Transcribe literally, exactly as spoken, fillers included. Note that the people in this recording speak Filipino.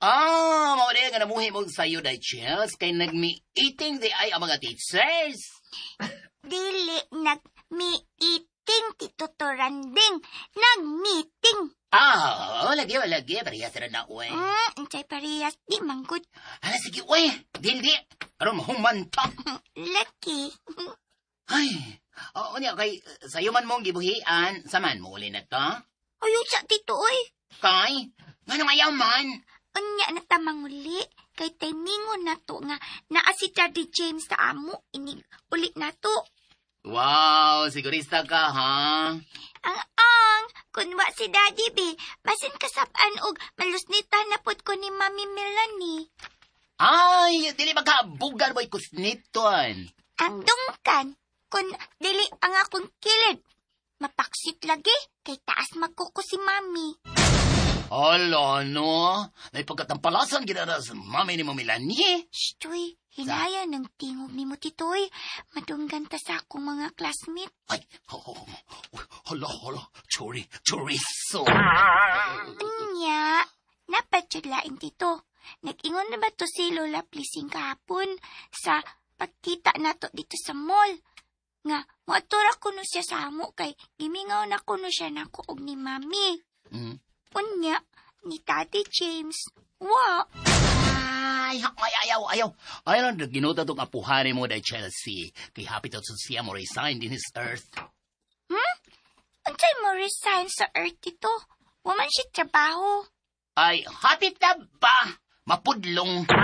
Ah, mauli nga namuhi mo sa'yo, day Chels, kay nagmi-eating di ay ang mga teachers. Dili nag-meeting, Tito Toranding. Nag-meeting. Ah, oh, lagi, lagi, parehas na na, uwe. Hmm, unsay parehas, di manggod. Hala, sige, uwe, dili. Aron mahumanta. Lucky. Ay, oo niya, kay sa'yo man mong gibuhian, saman mo uli na to? Ayun sa Tito, oy. Kay, nga nang ayaw man. Unya na tamang uli. Kay timingon na to nga naa si Daddy James sa amo. Inig uli na to. Wow, sigurista ka, ha? Ang-ang, kun wa si Daddy B, basin kasapaan og malusnitan na pod ko ni Mami Melanie. Ay, dili magkabugan mo ikusniton. Ang dungkan, kun dili ang akong kilid. Mapaksit lagi, kay taas magkuko si Mami. Hala, no? May pagkatampalasan ginara sa mami ni Mamilani. Shtoy, hinaya ng tingog ni mo, Titoy. Madunggan ta sa akong mga classmate. Ay, oh, oh, oh, hala, hala, chori, chorizo. Anya, napatsudlain, Tito. Nag-ingon na ba to si Lola Plising kahapon sa pagkita nato dito sa mall? Nga, muatura ko no siya sa amo kay gimingaw na ko no siya na kuog ni Mami. Hmm? Unya, ni Daddy James. Wa. Ay, ay, ayaw, ayaw. Ayaw lang, ginuta itong apuhanin mo dahil Chelsea. Kay happy to siya mo resigned in his earth. Hmm? Unsay mo resign sa earth ito? Waman siya trabaho. Ay, happy na ba? Mapudlong.